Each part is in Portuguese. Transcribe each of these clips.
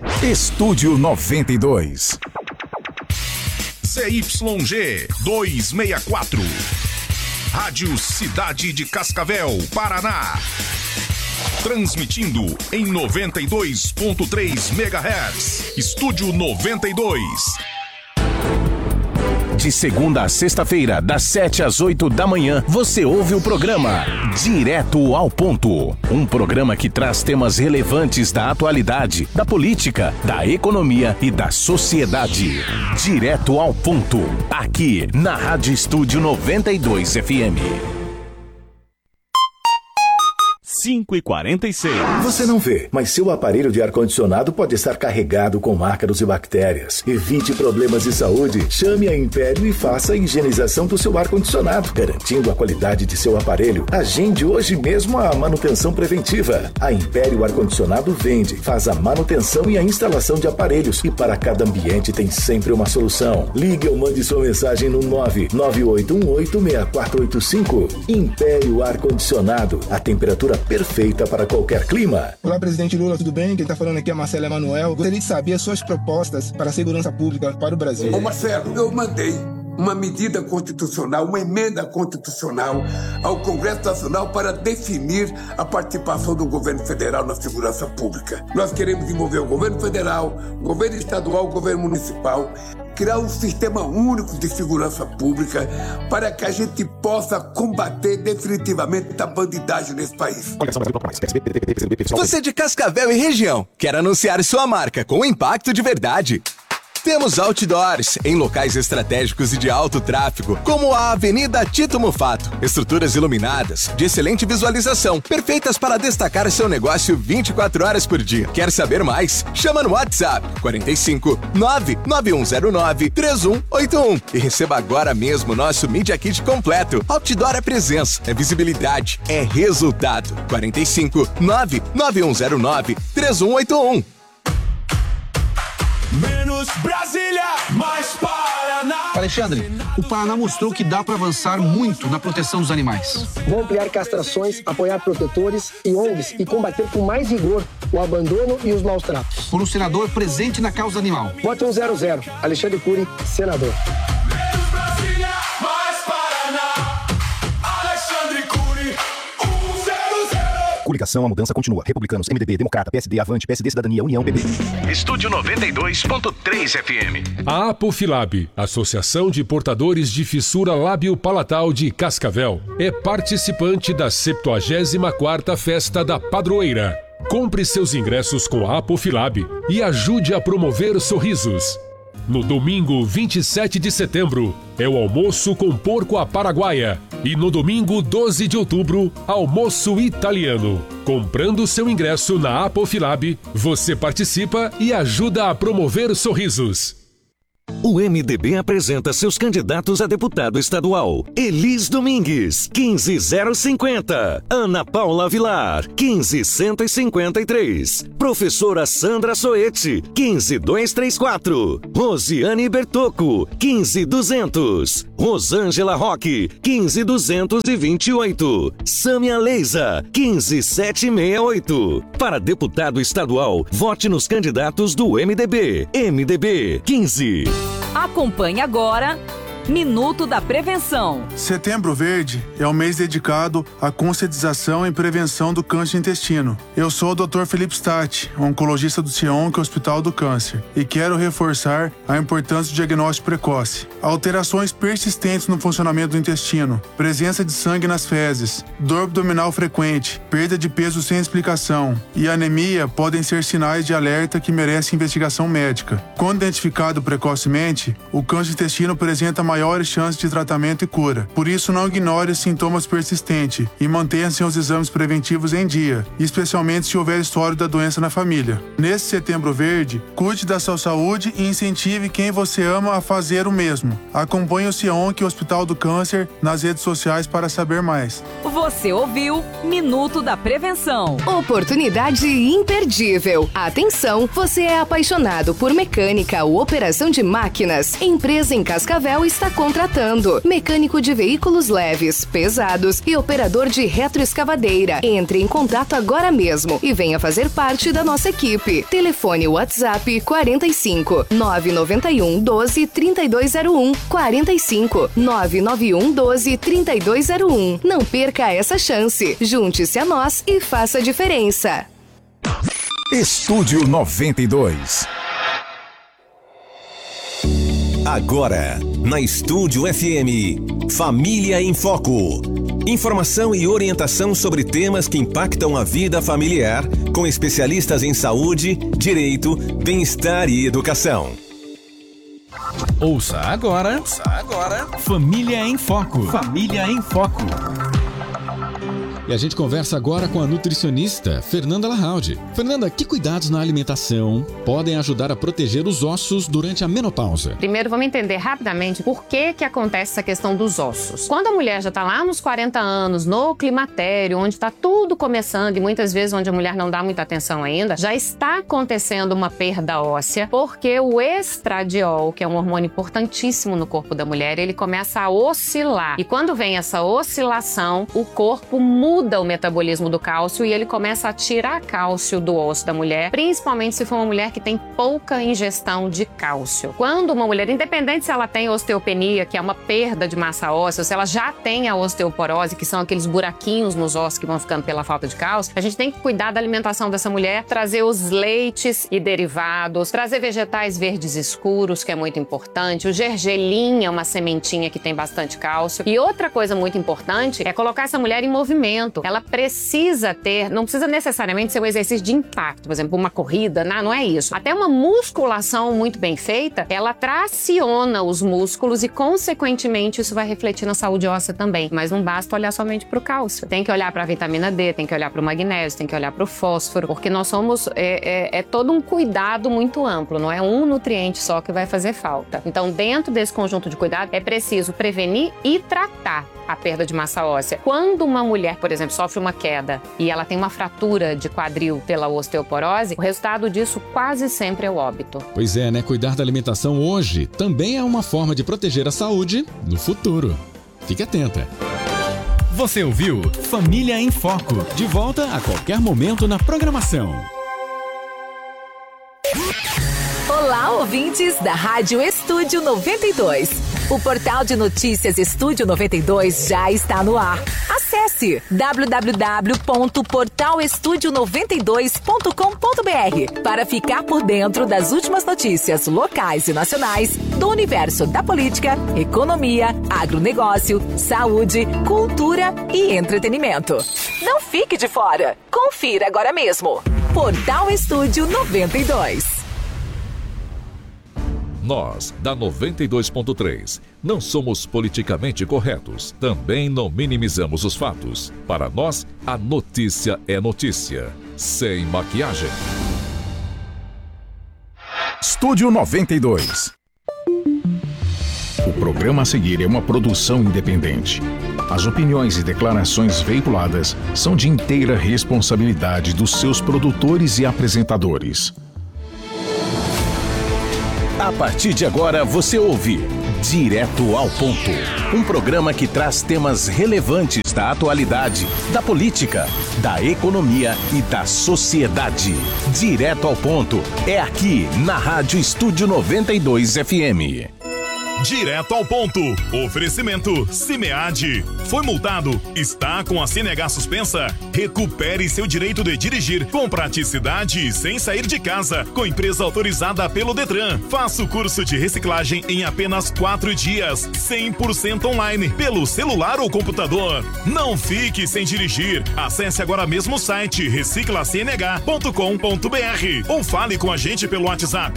Estúdio 92. ZYG 264. Rádio Cidade de Cascavel, Paraná. Transmitindo em 92.3 MHz. Estúdio 92. De segunda a sexta-feira, das 7 às 8 da manhã, você ouve o programa Direto ao Ponto. Um programa que traz temas relevantes da atualidade, da política, da economia e da sociedade. Direto ao Ponto, aqui na Rádio Estúdio 92 FM. 5h46. Você não vê, mas seu aparelho de ar-condicionado pode estar carregado com ácaros e bactérias. Evite problemas de saúde. Chame a Império e faça a higienização do seu ar-condicionado, garantindo a qualidade de seu aparelho. Agende hoje mesmo a manutenção preventiva. A Império Ar-Condicionado vende, faz a manutenção e a instalação de aparelhos. E para cada ambiente tem sempre uma solução. Ligue ou mande sua mensagem no 998186485. Império Ar-Condicionado. A temperatura perfeita para qualquer clima. Olá, presidente Lula, tudo bem? Quem está falando aqui é Marcelo Emanuel. Gostaria de saber as suas propostas para a segurança pública para o Brasil. Ô Marcelo, eu mandei uma medida constitucional, uma emenda constitucional ao Congresso Nacional para definir a participação do governo federal na segurança pública. Nós queremos envolver o governo federal, o governo estadual, o governo municipal, criar um sistema único de segurança pública para que a gente possa combater definitivamente a bandidagem nesse país. Você de Cascavel e região quer anunciar sua marca com impacto de verdade? Temos outdoors em locais estratégicos e de alto tráfego, como a Avenida Tito Mufato. Estruturas iluminadas, de excelente visualização, perfeitas para destacar seu negócio 24 horas por dia. Quer saber mais? Chama no WhatsApp 45 99109 3181 e receba agora mesmo nosso Media Kit completo. Outdoor é presença, é visibilidade, é resultado. 45 99109 3181. Menos Brasília, mais Paraná. Alexandre, o Paraná mostrou que dá para avançar muito na proteção dos animais. Vou ampliar castrações, apoiar protetores e ONGs e combater com mais rigor o abandono e os maus tratos. Por um senador presente na causa animal. Vote 100. Alexandre Cury, senador. Menos Brasília, mais Paraná. Alexandre Cury, 100. Coligação, a mudança continua. Republicanos, MDB, Democrata, PSD, Avante, PSD, Cidadania, União, PP. Estúdio 92.3 FM. A Apofilab, Associação de Portadores de Fissura Lábio-Palatal de Cascavel, é participante da 74ª Festa da Padroeira. Compre seus ingressos com a Apofilab e ajude a promover sorrisos. No domingo 27 de setembro, é o almoço com porco à paraguaia. E no domingo 12 de outubro, almoço italiano. Comprando seu ingresso na Apofilab, você participa e ajuda a promover sorrisos. O MDB apresenta seus candidatos a deputado estadual. Elis Domingues, 15050. Ana Paula Vilar, 15153. Professora Sandra Soete, 15234. Rosiane Bertocco, 15200. Rosângela Roque, 15228. Sâmia Leisa, 15768. Para deputado estadual, vote nos candidatos do MDB. MDB 15. Acompanhe agora Minuto da Prevenção. Setembro Verde é o mês dedicado à conscientização e prevenção do câncer de intestino. Eu sou o Dr. Felipe Statti, oncologista do CIONC Hospital do Câncer, e quero reforçar a importância do diagnóstico precoce. Alterações persistentes no funcionamento do intestino, presença de sangue nas fezes, dor abdominal frequente, perda de peso sem explicação e anemia podem ser sinais de alerta que merecem investigação médica. Quando identificado precocemente, o câncer de intestino apresenta maiores chances de tratamento e cura. Por isso, não ignore os sintomas persistentes e mantenha seus exames preventivos em dia, especialmente se houver histórico da doença na família. Nesse Setembro Verde, cuide da sua saúde e incentive quem você ama a fazer o mesmo. Acompanhe o CIONC e o Hospital do Câncer nas redes sociais para saber mais. Você ouviu Minuto da Prevenção. Oportunidade imperdível. Atenção, você é apaixonado por mecânica ou operação de máquinas. Empresa em Cascavel está está contratando. Mecânico de veículos leves, pesados e operador de retroescavadeira. Entre em contato agora mesmo e venha fazer parte da nossa equipe. Telefone WhatsApp 45 991 12 3201 45 991 12 3201. Não perca essa chance. Junte-se a nós e faça a diferença. Estúdio 92. Agora, na Estúdio FM, Família em Foco. Informação e orientação sobre temas que impactam a vida familiar, com especialistas em saúde, direito, bem-estar e educação. Ouça agora. Família em Foco. Família em Foco. E a gente conversa agora com a nutricionista Fernanda Larraud. Fernanda, que cuidados na alimentação podem ajudar a proteger os ossos durante a menopausa? Primeiro, vamos entender rapidamente por que acontece essa questão dos ossos. Quando a mulher já está lá nos 40 anos, no climatério, onde está tudo começando e muitas vezes onde a mulher não dá muita atenção ainda, já está acontecendo uma perda óssea, porque o estradiol, que é um hormônio importantíssimo no corpo da mulher, ele começa a oscilar. E quando vem essa oscilação, o corpo muda o metabolismo do cálcio e ele começa a tirar cálcio do osso da mulher, principalmente se for uma mulher que tem pouca ingestão de cálcio. Quando uma mulher, independente se ela tem osteopenia, que é uma perda de massa óssea, ou se ela já tem a osteoporose, que são aqueles buraquinhos nos ossos que vão ficando pela falta de cálcio, a gente tem que cuidar da alimentação dessa mulher, trazer os leites e derivados, trazer vegetais verdes escuros, que é muito importante, o gergelim é uma sementinha que tem bastante cálcio. E outra coisa muito importante é colocar essa mulher em movimento. Ela precisa ter, não precisa necessariamente ser um exercício de impacto, por exemplo, uma corrida, não é isso. Até uma musculação muito bem feita, ela traciona os músculos e, consequentemente, isso vai refletir na saúde óssea também. Mas não basta olhar somente para o cálcio. Tem que olhar para a vitamina D, tem que olhar para o magnésio, tem que olhar para o fósforo, porque nós somos, é todo um cuidado muito amplo, não é um nutriente só que vai fazer falta. Então, dentro desse conjunto de cuidado, é preciso prevenir e tratar a perda de massa óssea. Quando uma mulher, por exemplo, sofre uma queda e ela tem uma fratura de quadril pela osteoporose, o resultado disso quase sempre é o óbito. Pois é, né? Cuidar da alimentação hoje também é uma forma de proteger a saúde no futuro. Fique atenta. Você ouviu Família em Foco. De volta a qualquer momento na programação. Olá, ouvintes da Rádio Estúdio 92. O portal de notícias Estúdio 92 já está no ar. Acesse www.portalestudio92.com.br para ficar por dentro das últimas notícias locais e nacionais do universo da política, economia, agronegócio, saúde, cultura e entretenimento. Não fique de fora. Confira agora mesmo. Portal Estúdio 92. Nós, da 92.3, não somos politicamente corretos. Também não minimizamos os fatos. Para nós, a notícia é notícia. Sem maquiagem. Estúdio 92. O programa a seguir é uma produção independente. As opiniões e declarações veiculadas são de inteira responsabilidade dos seus produtores e apresentadores. A partir de agora você ouve Direto ao Ponto, um programa que traz temas relevantes da atualidade, da política, da economia e da sociedade. Direto ao Ponto é aqui na Rádio Estúdio 92 FM. Direto ao ponto. Oferecimento Cimead. Foi multado? Está com a CNH suspensa? Recupere seu direito de dirigir com praticidade e sem sair de casa. Com empresa autorizada pelo Detran. Faça o curso de reciclagem em apenas 4 dias. 100% online, pelo celular ou computador. Não fique sem dirigir. Acesse agora mesmo o site reciclacnh.com.br ou fale com a gente pelo WhatsApp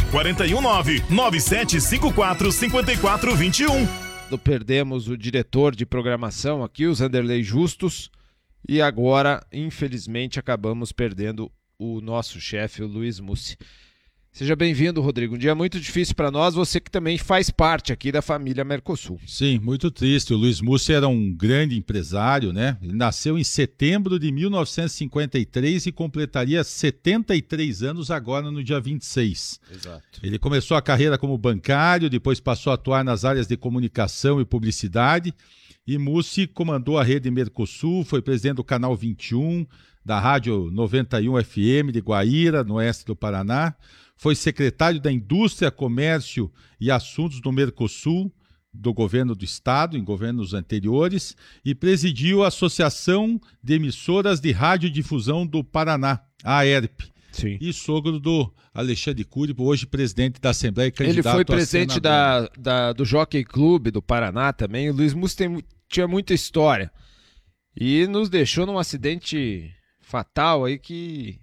419-9754-5421. Perdemos o diretor de programação aqui, o Zanderlei Justus, e agora, infelizmente, acabamos perdendo o nosso chefe, o Luiz Mussi. Seja bem-vindo, Rodrigo. Um dia muito difícil para nós, você que também faz parte aqui da família Mercosul. Sim, muito triste. O Luiz Mussi era um grande empresário, né? Ele nasceu em setembro de 1953 e completaria 73 anos agora no dia 26. Exato. Ele começou a carreira como bancário, depois passou a atuar nas áreas de comunicação e publicidade. E Mussi comandou a rede Mercosul, foi presidente do Canal 21, da Rádio 91 FM de Guaíra, no oeste do Paraná. Foi secretário da Indústria, Comércio e Assuntos do Mercosul, do governo do Estado, em governos anteriores, e presidiu a Associação de Emissoras de Radiodifusão do Paraná, a AERP. Sim. E sogro do Alexandre Cury, hoje presidente da Assembleia e candidato a Ele foi presidente do Jockey Club do Paraná também. O Luiz Mussi tinha muita história. E nos deixou num acidente fatal aí que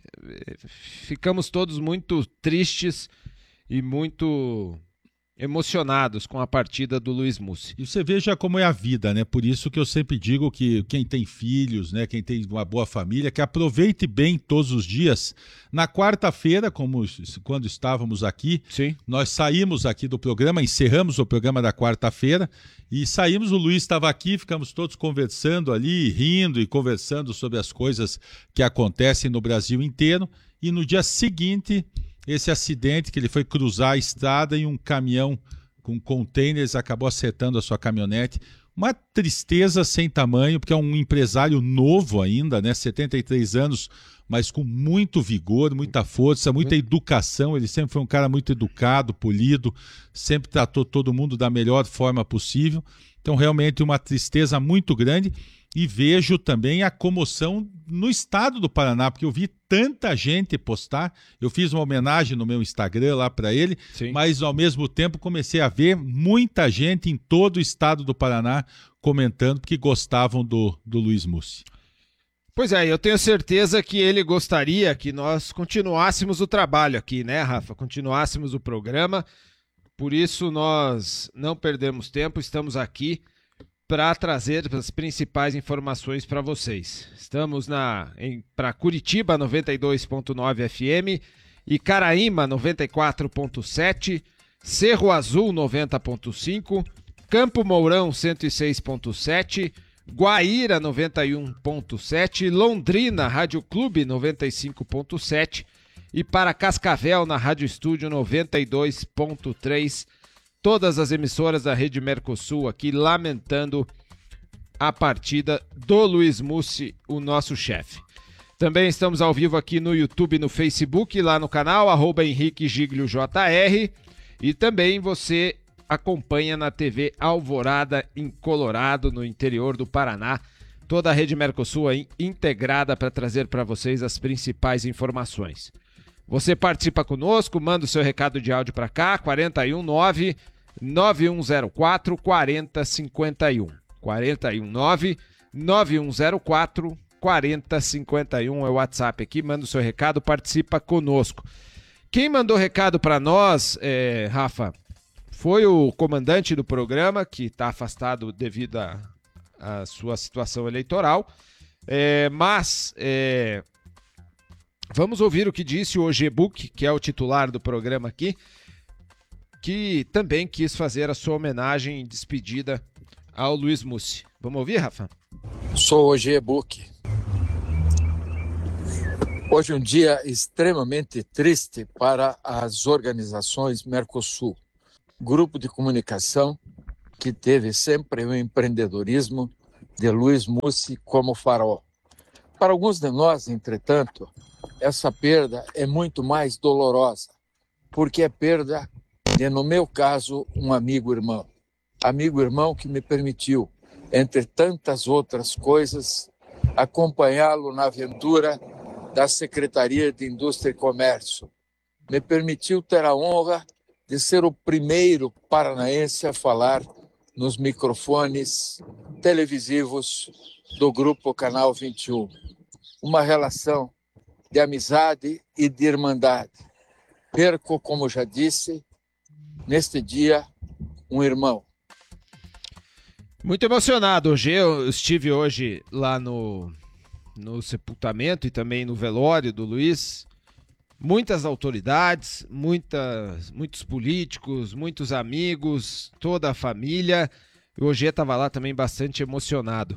ficamos todos muito tristes e muito emocionados com a partida do Luiz Mussi. E você veja como é a vida, né? Por isso que eu sempre digo que quem tem filhos, né? Quem tem uma boa família, que aproveite bem todos os dias. Na quarta-feira, como quando estávamos aqui, sim, nós saímos aqui do programa, encerramos o programa da quarta-feira e saímos, o Luiz estava aqui, ficamos todos conversando ali, rindo e conversando sobre as coisas que acontecem no Brasil inteiro. E no dia seguinte, esse acidente que ele foi cruzar a estrada e um caminhão com containers acabou acertando a sua caminhonete. Uma tristeza sem tamanho, porque é um empresário novo ainda, né? 73 anos, mas com muito vigor, muita força, muita educação. Ele sempre foi um cara muito educado, polido, sempre tratou todo mundo da melhor forma possível. Então, realmente, uma tristeza muito grande. E vejo também a comoção no estado do Paraná, porque eu vi tanta gente postar. Eu fiz uma homenagem no meu Instagram lá para ele, sim, mas ao mesmo tempo comecei a ver muita gente em todo o estado do Paraná comentando que gostavam do Luiz Mussi. Pois é, eu tenho certeza que ele gostaria que nós continuássemos o trabalho aqui, né, Rafa? Continuássemos o programa. Por isso nós não perdemos tempo, estamos aqui para trazer as principais informações para vocês. Estamos para Curitiba 92.9 FM, Icaraíma 94.7, Cerro Azul 90.5, Campo Mourão 106.7, Guaíra 91.7, Londrina Rádio Clube 95.7 e para Cascavel na Rádio Estúdio 92.3. Todas as emissoras da Rede Mercosul aqui lamentando a partida do Luiz Mussi, o nosso chefe. Também estamos ao vivo aqui no YouTube e no Facebook, lá no canal, @HenriqueGiglioJR. E também você acompanha na TV Alvorada, em Colorado, no interior do Paraná. Toda a Rede Mercosul aí integrada para trazer para vocês as principais informações. Você participa conosco, manda o seu recado de áudio para cá, 419-9104-4051. 419-9104-4051 é o WhatsApp aqui, manda o seu recado, participa conosco. Quem mandou recado para nós, Rafa, foi o comandante do programa, que está afastado devido à sua situação eleitoral, mas vamos ouvir o que disse o Ogebuk, que é o titular do programa aqui, que também quis fazer a sua homenagem e despedida ao Luiz Mussi. Vamos ouvir, Rafa? Sou o Ogebuk. Hoje é um dia extremamente triste para as organizações Mercosul, grupo de comunicação que teve sempre o empreendedorismo de Luiz Mussi como farol. Para alguns de nós, entretanto, essa perda é muito mais dolorosa, porque é perda de, no meu caso, um amigo-irmão. Amigo-irmão que me permitiu, entre tantas outras coisas, acompanhá-lo na aventura da Secretaria de Indústria e Comércio. Me permitiu ter a honra de ser o primeiro paranaense a falar nos microfones televisivos do Grupo Canal 21. Uma relação de amizade e de irmandade. Perco, como já disse, neste dia, um irmão. Muito emocionado, hoje eu estive hoje lá no sepultamento e também no velório do Luiz. muitas autoridades, muitos políticos, muitos amigos, toda a família. O Ogê estava lá também bastante emocionado.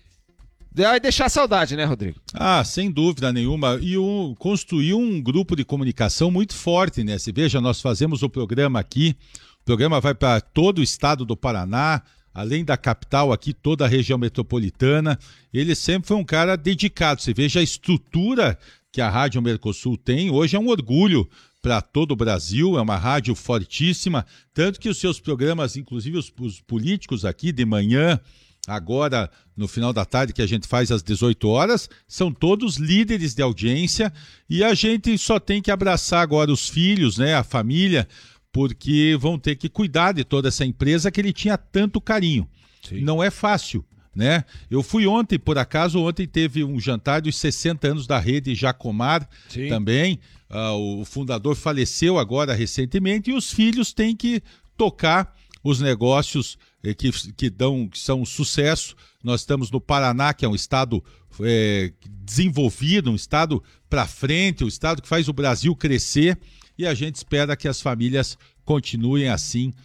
Vai deixar saudade, né, Rodrigo? Ah, sem dúvida nenhuma. E construiu um grupo de comunicação muito forte, né? Você veja, nós fazemos o programa aqui, o programa vai para todo o estado do Paraná, além da capital aqui, toda a região metropolitana. Ele sempre foi um cara dedicado. Você veja a estrutura que a Rádio Mercosul tem. Hoje é um orgulho para todo o Brasil, é uma rádio fortíssima, tanto que os seus programas, inclusive os políticos aqui de manhã, agora no final da tarde, que a gente faz às 18 horas, são todos líderes de audiência, e a gente só tem que abraçar agora os filhos, né, a família, porque vão ter que cuidar de toda essa empresa que ele tinha tanto carinho. Sim. Não é fácil, né? Eu fui ontem, por acaso, ontem teve um jantar dos 60 anos da rede Jacomar. Sim. Também. O fundador faleceu agora recentemente e os filhos têm que tocar os negócios que são um sucesso. Nós estamos no Paraná, que é um estado desenvolvido, um estado para frente, um estado que faz o Brasil crescer, e a gente espera que as famílias continuem assim,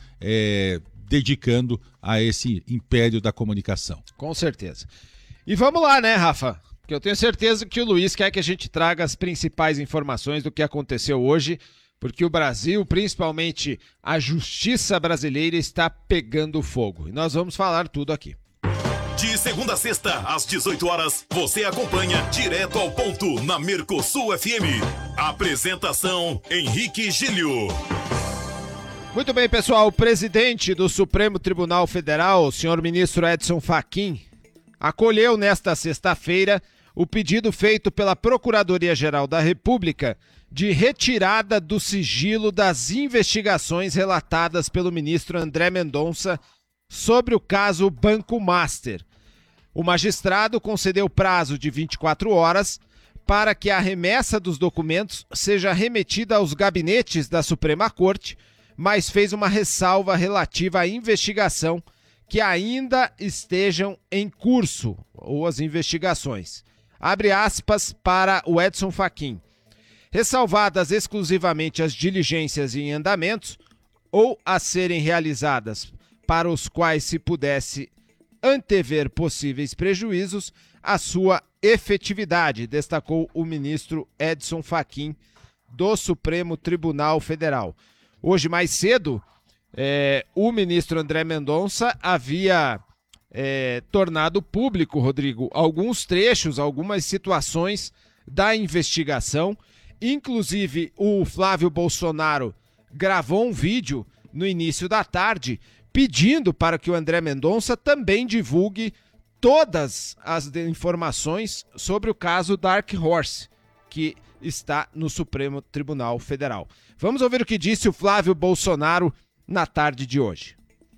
dedicando a esse império da comunicação. Com certeza. E vamos lá, né, Rafa? Porque eu tenho certeza que o Luiz quer que a gente traga as principais informações do que aconteceu hoje, porque o Brasil, principalmente a justiça brasileira, está pegando fogo. E nós vamos falar tudo aqui. De segunda a sexta, às 18 horas, você acompanha Direto ao Ponto na Mercosul FM. Apresentação, Henrique Gílio. Muito bem, pessoal. O presidente do Supremo Tribunal Federal, o senhor ministro Edson Fachin, acolheu nesta sexta-feira o pedido feito pela Procuradoria-Geral da República de retirada do sigilo das investigações relatadas pelo ministro André Mendonça sobre o caso Banco Master. O magistrado concedeu prazo de 24 horas para que a remessa dos documentos seja remetida aos gabinetes da Suprema Corte, mas fez uma ressalva relativa à investigação que ainda estejam em curso, ou as investigações. Abre aspas para o Edson Fachin. Ressalvadas exclusivamente as diligências em andamentos ou a serem realizadas para os quais se pudesse antever possíveis prejuízos à sua efetividade, destacou o ministro Edson Fachin do Supremo Tribunal Federal. Hoje, mais cedo, o ministro André Mendonça havia tornado público, Rodrigo, alguns trechos, algumas situações da investigação. Inclusive, o Flávio Bolsonaro gravou um vídeo no início da tarde pedindo para que o André Mendonça também divulgue todas as informações sobre o caso Dark Horse, que está no Supremo Tribunal Federal. Vamos ouvir o que disse o Flávio Bolsonaro na tarde de hoje.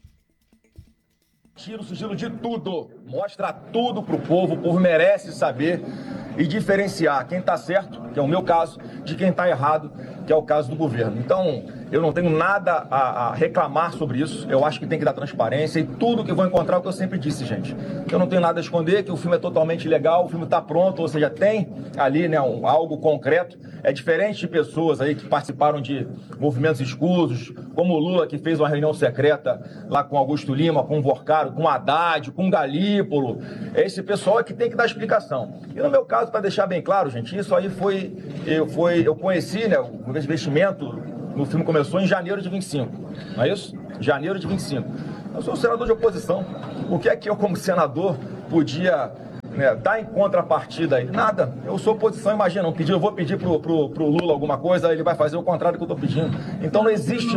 Tira o sigilo de tudo, mostra tudo pro povo, o povo merece saber e diferenciar quem está certo, que é o meu caso, de quem está errado, que é o caso do governo. Então, eu não tenho nada a reclamar sobre isso, eu acho que tem que dar transparência e tudo que vou encontrar é o que eu sempre disse, gente. Eu não tenho nada a esconder, que o filme é totalmente legal, o filme está pronto, ou seja, tem ali, né, algo concreto. É diferente de pessoas aí que participaram de movimentos escusos, como o Lula, que fez uma reunião secreta lá com Augusto Lima, com o Vorcaro, com o Haddad, com o Galípolo. Esse pessoal é que tem que dar explicação. E no meu caso, para deixar bem claro, gente, isso aí eu conheci, né, o investimento no filme começou em janeiro de 25, não é isso? Janeiro de 25. Eu sou um senador de oposição. O que é que eu, como senador, podia dar em contrapartida aí? Nada. Eu sou oposição, imagina, eu vou pedir pro Lula alguma coisa, ele vai fazer o contrário que eu estou pedindo. Então não existe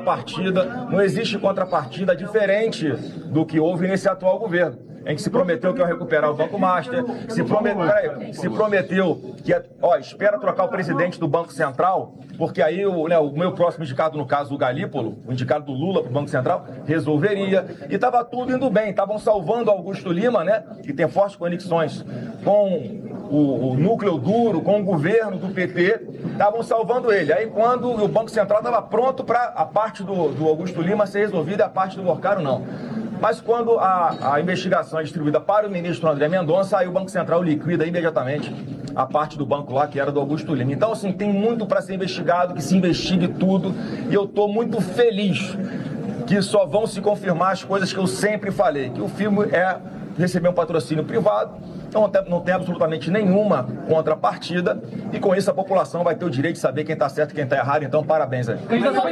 contrapartida diferente do que houve nesse atual governo, em que se prometeu que ia recuperar o Banco Master, se prometeu que espera trocar o presidente do Banco Central, porque aí o meu próximo indicado, no caso o Galípolo, o indicado do Lula para o Banco Central, resolveria. E estava tudo indo bem, estavam salvando Augusto Lima, né, que tem fortes conexões com o núcleo duro, com o governo do PT, estavam salvando ele. Aí quando o Banco Central estava pronto para a parte do Augusto Lima ser resolvida e a parte do Vorcaro não. Mas quando a investigação é distribuída para o ministro André Mendonça, aí o Banco Central liquida imediatamente a parte do banco lá que era do Augusto Lima. Então, assim, tem muito para ser investigado, que se investigue tudo, e eu estou muito feliz que só vão se confirmar as coisas que eu sempre falei, que o filme é receber um patrocínio privado, então não tem absolutamente nenhuma contrapartida, e com isso a população vai ter o direito de saber quem está certo e quem está errado, então parabéns aí.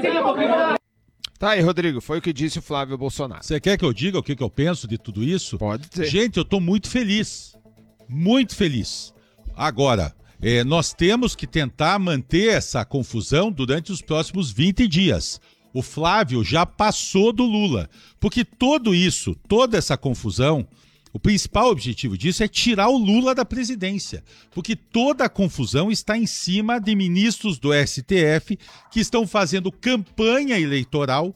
Tá aí, Rodrigo, foi o que disse o Flávio Bolsonaro. Você quer que eu diga o que eu penso de tudo isso? Pode ser. Gente, eu estou muito feliz. Muito feliz. Agora, nós temos que tentar manter essa confusão durante os próximos 20 dias. O Flávio já passou do Lula. Porque tudo isso, toda essa confusão, o principal objetivo disso é tirar o Lula da presidência. Porque toda a confusão está em cima de ministros do STF que estão fazendo campanha eleitoral.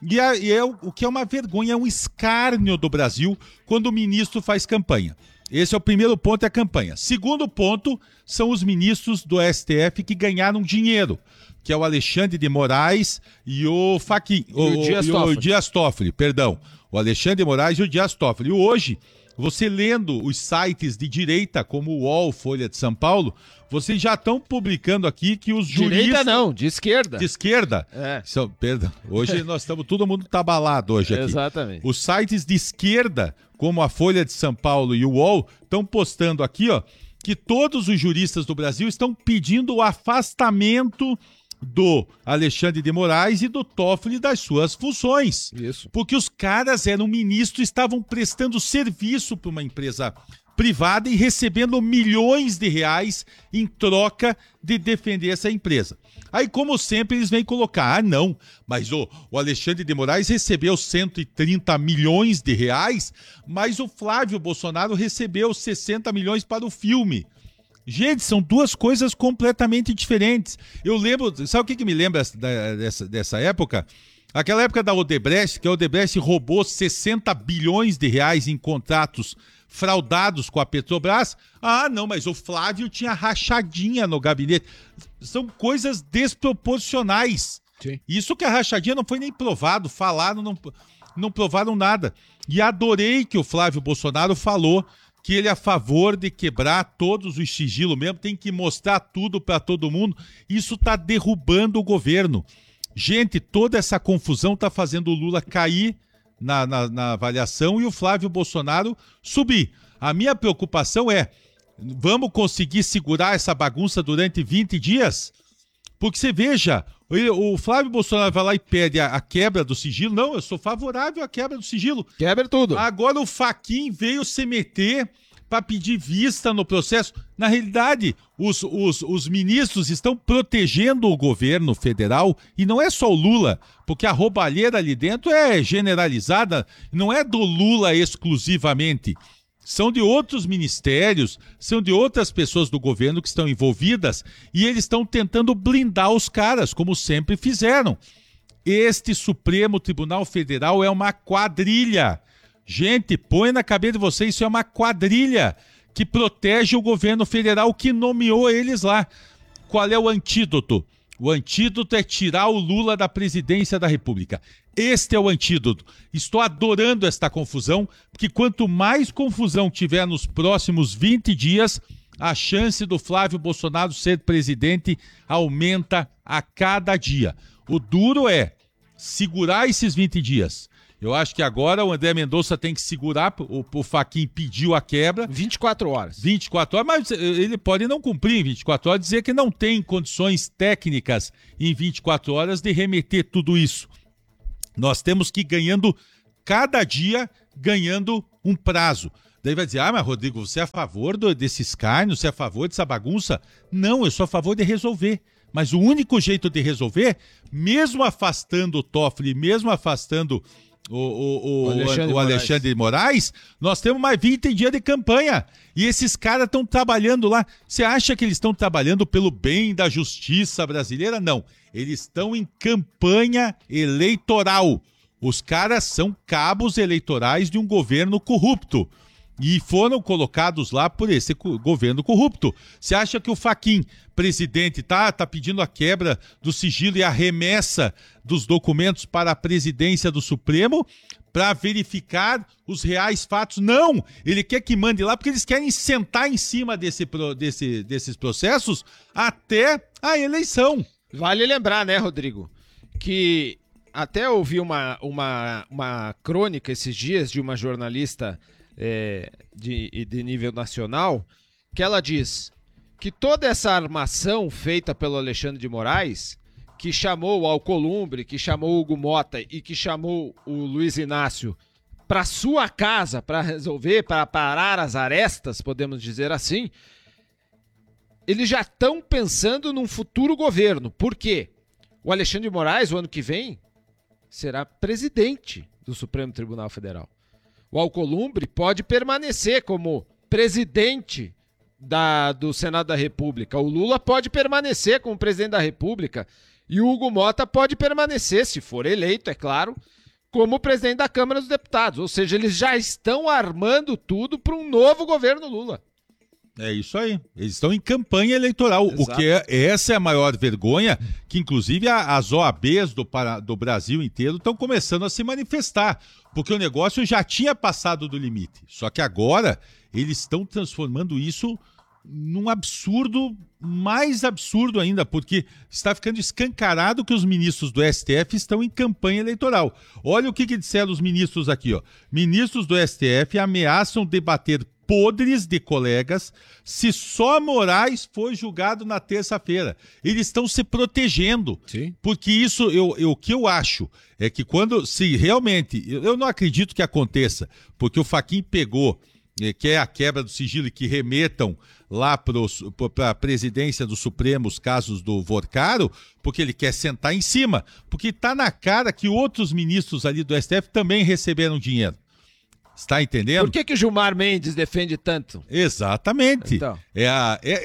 O que é uma vergonha, é um escárnio do Brasil quando o ministro faz campanha. Esse é o primeiro ponto, é a campanha. Segundo ponto, são os ministros do STF que ganharam dinheiro, que é o Alexandre de Moraes e o Fachin, o Dias Toffoli, perdão. O Alexandre de Moraes e o Dias Toffoli. E hoje, você lendo os sites de direita, como o UOL, Folha de São Paulo, vocês já estão publicando aqui que os juristas... Direita não, de esquerda. De esquerda? É. Perdão, hoje nós estamos, todo mundo tá abalado hoje aqui. Exatamente. Os sites de esquerda, como a Folha de São Paulo e o UOL, estão postando aqui, ó, que todos os juristas do Brasil estão pedindo o afastamento do Alexandre de Moraes e do Toffoli das suas funções. Isso. Porque os caras eram ministros, estavam prestando serviço para uma empresa privada e recebendo milhões de reais em troca de defender essa empresa. Aí, como sempre, eles vêm colocar, não, mas o Alexandre de Moraes recebeu 130 milhões de reais, mas o Flávio Bolsonaro recebeu 60 milhões para o filme. Gente, são duas coisas completamente diferentes. Eu lembro, sabe o que me lembra dessa época? Aquela época da Odebrecht, que a Odebrecht roubou 60 bilhões de reais em contratos fraudados com a Petrobras. Ah, não, mas o Flávio tinha rachadinha no gabinete. São coisas desproporcionais. Sim. Isso que a rachadinha não foi nem provado, falaram, não provaram nada. E adorei que o Flávio Bolsonaro falou que ele é a favor de quebrar todos os sigilos mesmo, tem que mostrar tudo para todo mundo. Isso está derrubando o governo. Gente, toda essa confusão está fazendo o Lula cair na avaliação e o Flávio Bolsonaro subir. A minha preocupação é, vamos conseguir segurar essa bagunça durante 20 dias? Porque você veja, o Flávio Bolsonaro vai lá e pede a quebra do sigilo. Não, eu sou favorável à quebra do sigilo. Quebra tudo. Agora o Fachin veio se meter para pedir vista no processo. Na realidade, os ministros estão protegendo o governo federal e não é só o Lula, porque a roubalheira ali dentro é generalizada, não é do Lula exclusivamente. São de outros ministérios, são de outras pessoas do governo que estão envolvidas e eles estão tentando blindar os caras, como sempre fizeram. Este Supremo Tribunal Federal é uma quadrilha. Gente, põe na cabeça de vocês, isso é uma quadrilha que protege o governo federal que nomeou eles lá. Qual é o antídoto? O antídoto é tirar o Lula da presidência da República. Este é o antídoto. Estou adorando esta confusão, porque quanto mais confusão tiver nos próximos 20 dias, a chance do Flávio Bolsonaro ser presidente aumenta a cada dia. O duro é segurar esses 20 dias. Eu acho que agora o André Mendonça tem que segurar, o Fachin pediu a quebra. 24 horas. 24 horas, mas ele pode não cumprir em 24 horas, dizer que não tem condições técnicas em 24 horas de remeter tudo isso. Nós temos que ir ganhando, cada dia, ganhando um prazo. Daí vai dizer, mas Rodrigo, você é a favor desse escárnio, você é a favor dessa bagunça? Não, eu sou a favor de resolver. Mas o único jeito de resolver, mesmo afastando o Toffoli, mesmo afastando o Alexandre de Moraes, nós temos mais 20 dias de campanha. E esses caras estão trabalhando lá. Você acha que eles estão trabalhando pelo bem da justiça brasileira? Não. Eles estão em campanha eleitoral. Os caras são cabos eleitorais de um governo corrupto. E foram colocados lá por esse governo corrupto. Você acha que o Fachin, presidente, tá pedindo a quebra do sigilo e a remessa dos documentos para a presidência do Supremo para verificar os reais fatos? Não! Ele quer que mande lá porque eles querem sentar em cima desses processos até a eleição. Vale lembrar, né, Rodrigo, que até ouvi uma crônica esses dias de uma jornalista de nível nacional, que ela diz que toda essa armação feita pelo Alexandre de Moraes, que chamou o Alcolumbre, que chamou o Hugo Mota e que chamou o Luiz Inácio para sua casa, para resolver, para parar as arestas, podemos dizer assim, eles já estão pensando num futuro governo. Por quê? O Alexandre de Moraes, o ano que vem, será presidente do Supremo Tribunal Federal. O Alcolumbre pode permanecer como presidente do Senado da República. O Lula pode permanecer como presidente da República. E o Hugo Mota pode permanecer, se for eleito, é claro, como presidente da Câmara dos Deputados. Ou seja, eles já estão armando tudo para um novo governo Lula. É isso aí. Eles estão em campanha eleitoral. Exato. O que essa é a maior vergonha, que inclusive as OABs do Brasil inteiro estão começando a se manifestar, porque o negócio já tinha passado do limite. Só que agora eles estão transformando isso num absurdo, mais absurdo ainda, porque está ficando escancarado que os ministros do STF estão em campanha eleitoral. Olha o que disseram os ministros aqui, ó. Ministros do STF ameaçam debater podres de colegas se só Moraes for julgado na terça-feira. Eles estão se protegendo. Sim. Porque isso, o que eu acho é que se realmente, eu não acredito que aconteça, porque o Fachin pegou, que é a quebra do sigilo e que remetam lá para a presidência do Supremo os casos do Vorcaro, porque ele quer sentar em cima, porque está na cara que outros ministros ali do STF também receberam dinheiro. Está entendendo? Por que o Gilmar Mendes defende tanto? Exatamente. Então. É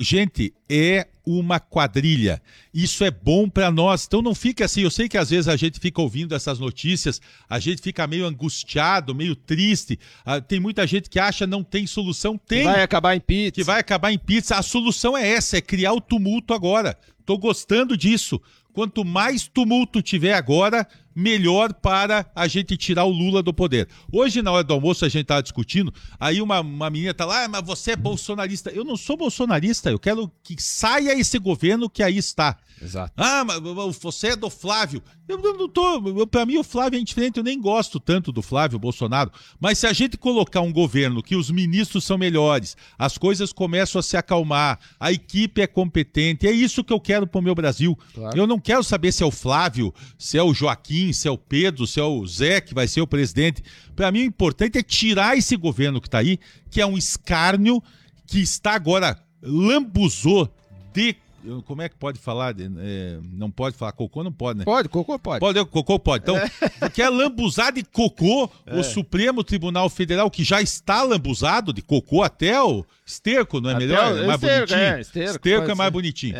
uma quadrilha. Isso é bom para nós. Então não fica assim. Eu sei que às vezes a gente fica ouvindo essas notícias, a gente fica meio angustiado, meio triste. Tem muita gente que acha não tem solução. Tem. Que vai acabar em pizza. Que vai acabar em pizza. A solução é essa, é criar o tumulto agora. Tô gostando disso. Quanto mais tumulto tiver agora, melhor para a gente tirar o Lula do poder. Hoje, na hora do almoço, a gente estava discutindo, aí uma menina está lá, mas você é bolsonarista. Eu não sou bolsonarista, eu quero que saia esse governo que aí está. Exato. Mas você é do Flávio. Eu não tô. Para mim, o Flávio é indiferente, eu nem gosto tanto do Flávio Bolsonaro. Mas se a gente colocar um governo que os ministros são melhores, as coisas começam a se acalmar, a equipe é competente, é isso que eu quero para o meu Brasil. Claro. Eu não quero saber se é o Flávio, se é o Joaquim, se é o Pedro, se é o Zé que vai ser o presidente. Para mim, o importante é tirar esse governo que está aí, que é um escárnio, que está agora lambuzou de... Como é que pode falar? Não pode falar cocô? Não pode, né? Pode, cocô pode. Cocô pode. Então, porque é lambuzado de cocô o Supremo Tribunal Federal, que já está lambuzado de cocô até o esterco, não é até melhor? É mais bonitinho. Esterco é mais bonitinho.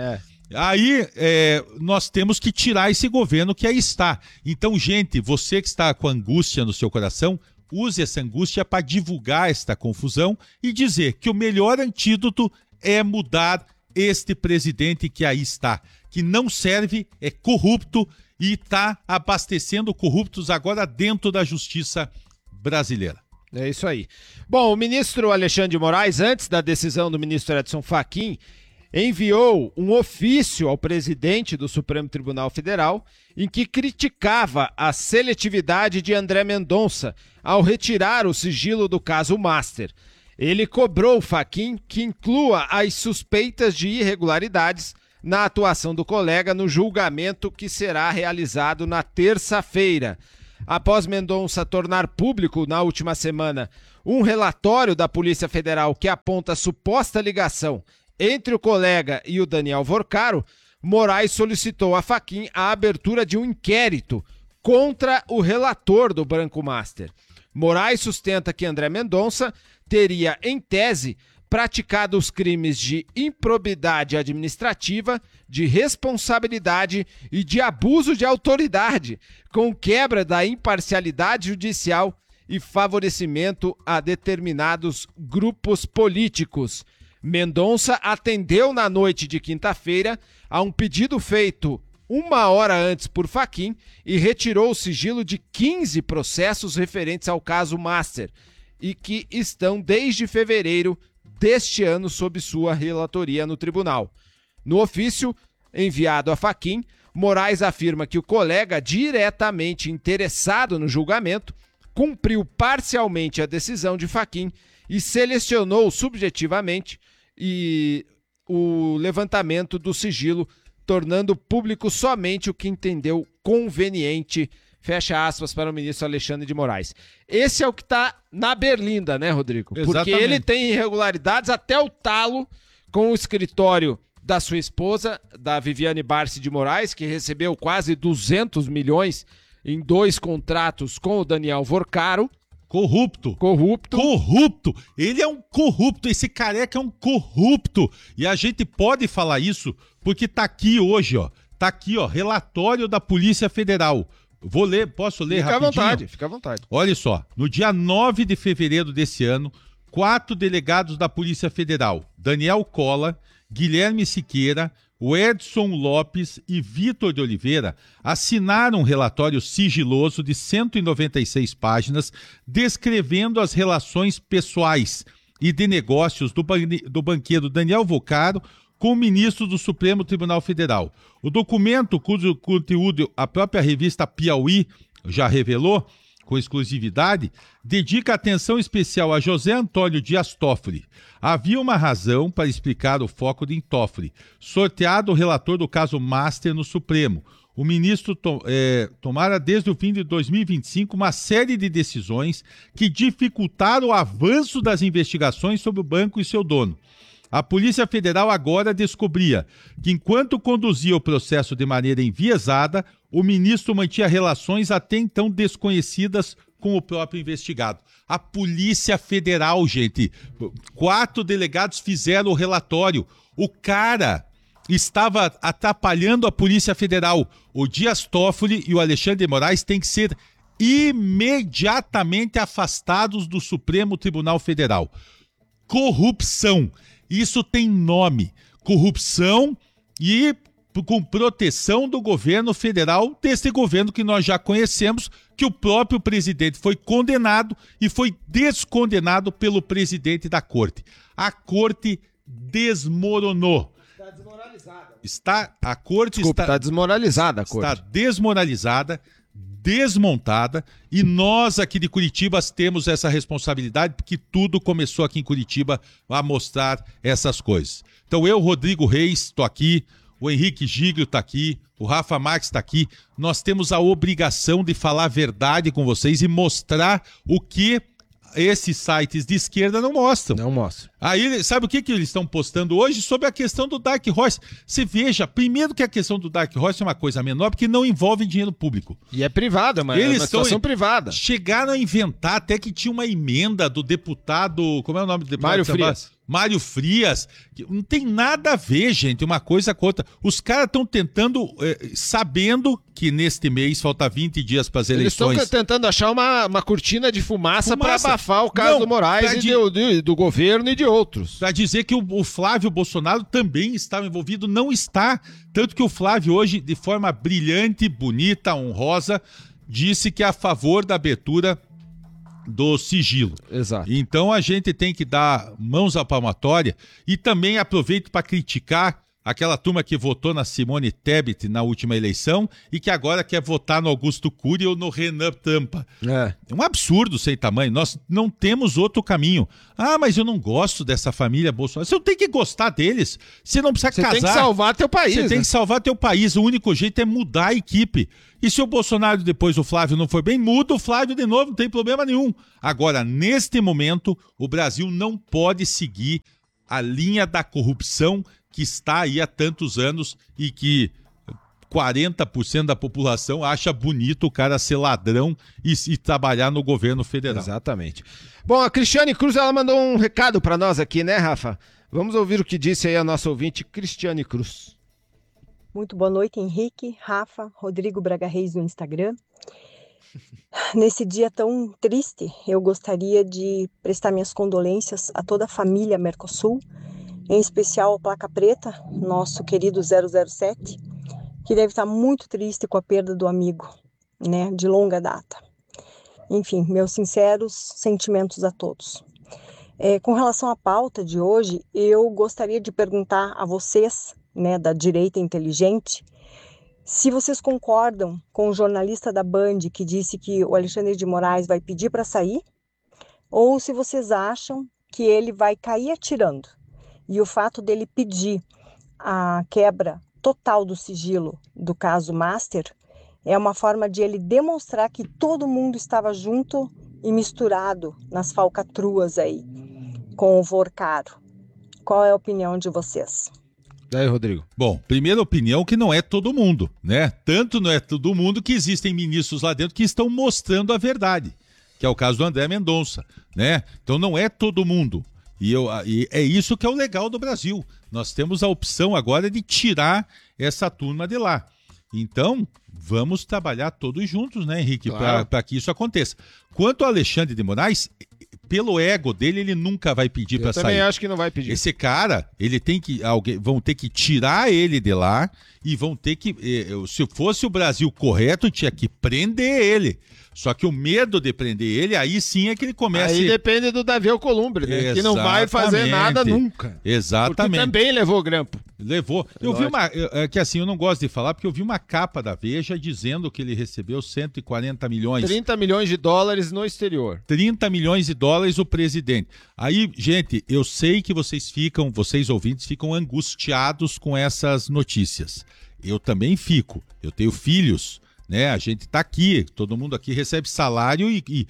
Aí, nós temos que tirar esse governo que aí está. Então, gente, você que está com angústia no seu coração, use essa angústia para divulgar esta confusão e dizer que o melhor antídoto é mudar este presidente que aí está, que não serve, é corrupto e está abastecendo corruptos agora dentro da justiça brasileira. É isso aí. Bom, o ministro Alexandre de Moraes, antes da decisão do ministro Edson Fachin, enviou um ofício ao presidente do Supremo Tribunal Federal em que criticava a seletividade de André Mendonça ao retirar o sigilo do caso Master. Ele cobrou Fachin que inclua as suspeitas de irregularidades na atuação do colega no julgamento que será realizado na terça-feira. Após Mendonça tornar público na última semana um relatório da Polícia Federal que aponta suposta ligação entre o colega e o Daniel Vorcaro, Moraes solicitou a Fachin a abertura de um inquérito contra o relator do Branco Master. Moraes sustenta que André Mendonça teria, em tese, praticado os crimes de improbidade administrativa, de responsabilidade e de abuso de autoridade, com quebra da imparcialidade judicial e favorecimento a determinados grupos políticos. Mendonça atendeu na noite de quinta-feira a um pedido feito 1 hora antes por Fachin e retirou o sigilo de 15 processos referentes ao caso Master e que estão desde fevereiro deste ano sob sua relatoria no tribunal. No ofício enviado a Fachin, Moraes afirma que o colega diretamente interessado no julgamento cumpriu parcialmente a decisão de Fachin e selecionou subjetivamente o levantamento do sigilo, tornando público somente o que entendeu conveniente, fecha aspas para o ministro Alexandre de Moraes. Esse é o que está na berlinda, né, Rodrigo? Exatamente. Porque ele tem irregularidades até o talo com o escritório da sua esposa, da Viviane Barsi de Moraes, que recebeu quase 200 milhões em 2 contratos com o Daniel Vorcaro. Corrupto. Ele é um corrupto. Esse careca é um corrupto. E a gente pode falar isso porque tá aqui hoje, ó. Tá aqui, ó, relatório da Polícia Federal. Vou ler, posso ler rapidinho? Fica à vontade. Olha só, no dia 9 de fevereiro desse ano, 4 delegados da Polícia Federal, Daniel Cola, Guilherme Siqueira, o Edson Lopes e Vitor de Oliveira assinaram um relatório sigiloso de 196 páginas descrevendo as relações pessoais e de negócios do banqueiro Daniel Vorcaro com o ministro do Supremo Tribunal Federal. O documento, cujo conteúdo a própria revista Piauí já revelou, com exclusividade, dedica atenção especial a José Antônio Dias Toffoli. Havia uma razão para explicar o foco de Toffoli, sorteado o relator do caso Master no Supremo. O ministro tomara desde o fim de 2025 uma série de decisões que dificultaram o avanço das investigações sobre o banco e seu dono. A Polícia Federal agora descobria que, enquanto conduzia o processo de maneira enviesada, o ministro mantinha relações até então desconhecidas com o próprio investigado. A Polícia Federal, gente, 4 delegados fizeram o relatório. O cara estava atrapalhando a Polícia Federal. O Dias Toffoli e o Alexandre de Moraes têm que ser imediatamente afastados do Supremo Tribunal Federal. Corrupção. Isso tem nome. Corrupção e com proteção do governo federal, desse governo que nós já conhecemos, que o próprio presidente foi condenado e foi descondenado pelo presidente da corte. A corte desmoronou. Está desmoralizada. A corte está desmoralizada. A corte. Está desmoralizada, desmontada, e nós aqui de Curitiba temos essa responsabilidade, porque tudo começou aqui em Curitiba a mostrar essas coisas. Então eu, Rodrigo Reis, estou aqui, o Henrique Giglio está aqui, o Rafa Marques está aqui. Nós temos a obrigação de falar a verdade com vocês e mostrar o que esses sites de esquerda não mostram. Não mostram. Aí, sabe o que eles estão postando hoje? Sobre a questão do Dark Horse. Você veja, primeiro que a questão do Dark Horse é uma coisa menor, porque não envolve dinheiro público. E é privada, mas é uma situação privada. Chegaram a inventar até que tinha uma emenda do deputado... Como é o nome do deputado? Mário Frias. Mário Frias. Não tem nada a ver, gente, uma coisa com outra. Os caras estão tentando, sabendo que neste mês falta 20 dias para as eleições. Eles estão tentando achar uma cortina de fumaça para abafar o caso do Moraes e do governo e de outros. Para dizer que o Flávio Bolsonaro também estava envolvido, não está. Tanto que o Flávio hoje, de forma brilhante, bonita, honrosa, disse que é a favor da abertura do sigilo. Exato. Então a gente tem que dar mãos à palmatória e também aproveito para criticar aquela turma que votou na Simone Tebet na última eleição e que agora quer votar no Augusto Cury ou no Renan Tampa. É um absurdo sem tamanho. Nós não temos outro caminho. Ah, mas eu não gosto dessa família Bolsonaro. Você não tem que gostar deles. Você não precisa casar. Você tem que salvar teu país. Você tem que salvar teu país. O único jeito é mudar a equipe. E se o Bolsonaro depois o Flávio não for bem, muda o Flávio de novo, não tem problema nenhum. Agora, neste momento, o Brasil não pode seguir a linha da corrupção que está aí há tantos anos e que 40% da população acha bonito o cara ser ladrão e trabalhar no governo federal. Exatamente. Bom, a Cristiane Cruz, ela mandou um recado para nós aqui, né, Rafa? Vamos ouvir o que disse aí a nossa ouvinte, Cristiane Cruz. Muito boa noite, Henrique, Rafa, Rodrigo Braga Reis no Instagram. Nesse dia tão triste, eu gostaria de prestar minhas condolências a toda a família Mercosul, em especial a Placa Preta, nosso querido 007, que deve estar muito triste com a perda do amigo, né, de longa data. Enfim, meus sinceros sentimentos a todos. Com relação à pauta de hoje, eu gostaria de perguntar a vocês, né, da direita inteligente, se vocês concordam com o jornalista da Band que disse que o Alexandre de Moraes vai pedir para sair, ou se vocês acham que ele vai cair atirando. E o fato dele pedir a quebra total do sigilo do caso Master é uma forma de ele demonstrar que todo mundo estava junto e misturado nas falcatruas aí, com o Vorcaro. Qual é a opinião de vocês? E aí, Rodrigo? Bom, primeira opinião que não é todo mundo, né? Tanto não é todo mundo que existem ministros lá dentro que estão mostrando a verdade, que é o caso do André Mendonça, né? Então não é todo mundo. E é isso que é o legal do Brasil. Nós temos a opção agora de tirar essa turma de lá. Então, vamos trabalhar todos juntos, né, Henrique, Claro. para que isso aconteça. Quanto ao Alexandre de Moraes, pelo ego dele, ele nunca vai pedir para sair. Eu também acho que não vai pedir. Esse cara, vão ter que tirar ele de lá e vão ter que, se fosse o Brasil correto, tinha que prender ele. Só que o medo de prender ele, aí sim é que ele começa... Aí depende do Davi Alcolumbre, né? Que não vai fazer nada nunca. Exatamente. Porque também levou grampo. Levou. Eu vi que assim, eu não gosto de falar, porque eu vi uma capa da Veja dizendo que ele recebeu 140 milhões. 30 milhões de dólares no exterior. 30 milhões de dólares o presidente. Aí, gente, eu sei que vocês ouvintes, ficam angustiados com essas notícias. Eu também fico. Eu tenho filhos, né? A gente tá aqui, todo mundo aqui recebe salário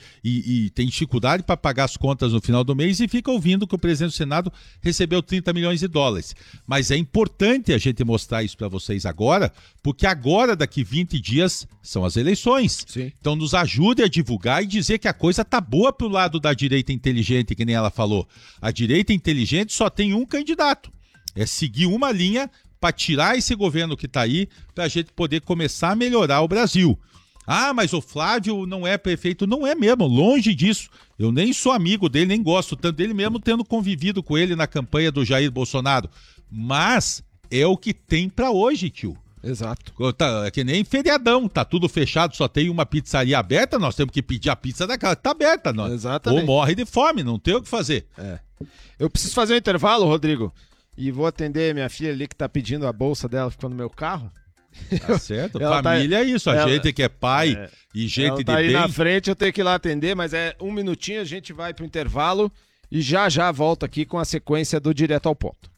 e tem dificuldade para pagar as contas no final do mês e fica ouvindo que o presidente do Senado recebeu 30 milhões de dólares. Mas é importante a gente mostrar isso para vocês agora, porque agora, daqui 20 dias, são as eleições. Sim. Então nos ajude a divulgar e dizer que a coisa tá boa pro lado da direita inteligente, que nem ela falou. A direita inteligente só tem um candidato. É seguir uma linha para tirar esse governo que está aí, para a gente poder começar a melhorar o Brasil. Ah, mas o Flávio não é prefeito. Não é mesmo, longe disso. Eu nem sou amigo dele, nem gosto tanto dele, mesmo tendo convivido com ele na campanha do Jair Bolsonaro. Mas é o que tem para hoje, tio. Exato. É que nem feriadão, tá tudo fechado, só tem uma pizzaria aberta, nós temos que pedir a pizza daquela que tá aberta. Nós. Exatamente. Ou morre de fome, não tem o que fazer. Eu preciso fazer um intervalo, Rodrigo. E vou atender minha filha ali que tá pedindo a bolsa dela, ficou no meu carro. Tá certo, família é isso, gente que é pai e gente de tá aí bem. na frente, eu tenho que ir lá atender, mas é um minutinho, a gente vai pro intervalo e já volta aqui com a sequência do Direto ao Ponto.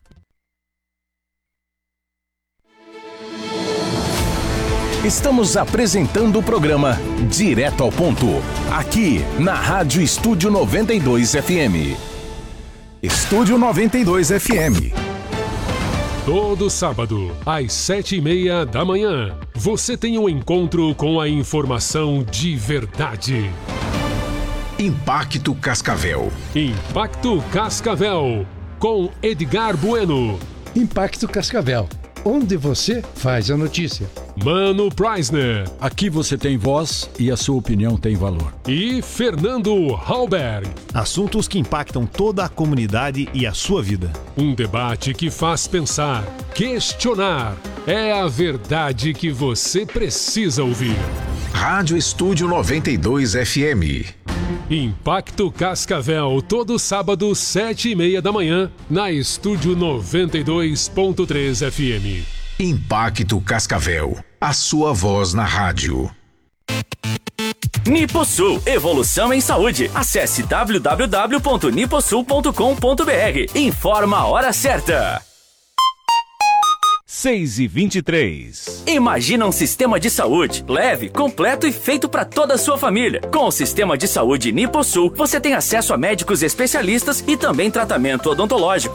Estamos apresentando o programa Direto ao Ponto, aqui na Rádio Estúdio 92 FM. Estúdio 92 FM. Todo sábado, às 7:30 da manhã, você tem um encontro com a informação de verdade. Impacto Cascavel. Impacto Cascavel, com Edgar Bueno. Impacto Cascavel, onde você faz a notícia. Mano Preisner. Aqui você tem voz e a sua opinião tem valor. E Fernando Halberg. Assuntos que impactam toda a comunidade e a sua vida. Um debate que faz pensar, questionar. É a verdade que você precisa ouvir. Rádio Estúdio 92 FM. Impacto Cascavel, todo sábado, 7:30 da manhã, na Estúdio 92.3 FM. Impacto Cascavel, a sua voz na rádio. Niposul, evolução em saúde. Acesse www.niposul.com.br. Informa a hora certa. 6h23. Imagina um sistema de saúde leve, completo e feito para toda a sua família. Com o sistema de saúde Niposul, você tem acesso a médicos especialistas e também tratamento odontológico.